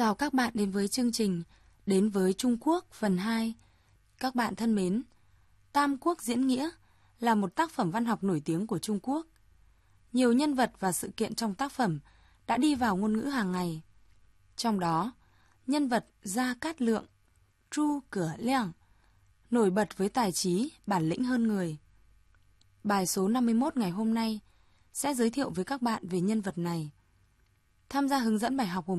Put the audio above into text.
Chào các bạn đến với chương trình Đến với Trung Quốc phần 2. Các bạn thân mến, Tam Quốc diễn nghĩa là một tác phẩm văn học nổi tiếng của Trung Quốc. Nhiều nhân vật và sự kiện trong tác phẩm đã đi vào ngôn ngữ hàng ngày. Trong đó, nhân vật Gia Cát Lượng, Chu Cửa Liang nổi bật với tài trí, bản lĩnh hơn người. Bài số 51 ngày hôm nay sẽ giới thiệu với các bạn về nhân vật này. Tham gia hướng dẫn bài học gồm